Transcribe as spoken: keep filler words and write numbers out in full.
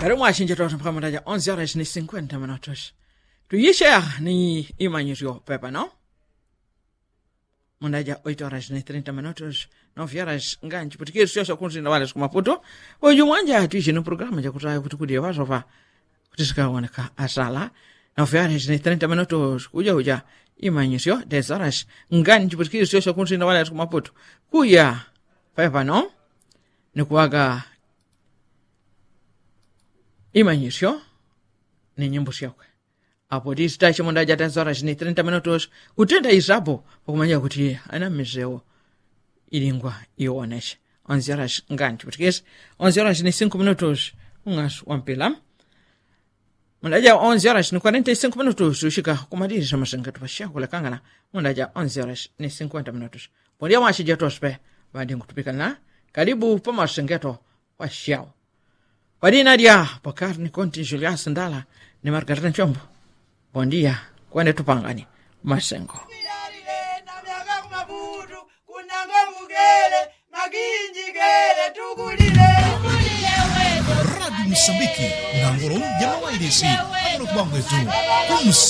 Karibu ashinje toa mpaka ja onze horas ni cinquenta minutos. Tuisha ni imanyisho pepa no? Mundaja oito horas ni trinta minutos. nove horas nganchi putikiri sio kunzi na wale kumaputo. Oju mwanja tuishi no programa ja kutaya kutukudia wazova. Kutisika wanaka asala. nove horas ni trinta minutos. Kuja uja imanyisho dez horas nganchi putikiri sio kunzi na wale kumaputo. Kuya pepa no? Ni kuaga imanyisho ni nyimbo syakwe. Apo disitashi mundaja dez horas ni trinta minutos. Utenda isapo pakumanya kuti ana mizeo ilingwa ionesha. onze horas nganchi putikiri onze horas ni cinco minutos ungas wampila. Mundaja onze horas ni quarenta e cinco minutos ushika kumadirisha masanga tupashia kule kangana. Mundaja onze horas ni cinquenta minutos. Pondia washi jeto spe baada kutupika na karibu pa masengeto washiao. Wadina dia pakar ni konti Julius Ndala ni Margarita Nchombo. Bom dia, kwende tupangani masengo. Radio Msambiki, ngangoro ya mawaidesi, ano kubangu etu,